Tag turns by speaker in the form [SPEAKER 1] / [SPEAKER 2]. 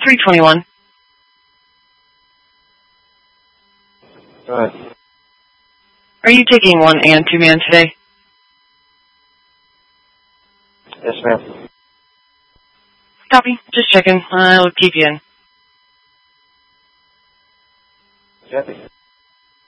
[SPEAKER 1] 321.
[SPEAKER 2] Go ahead.
[SPEAKER 1] Are you taking 1 and 2 man today?
[SPEAKER 2] Yes, ma'am.
[SPEAKER 1] Copy. Just checking. I'll keep you in.
[SPEAKER 2] Copy.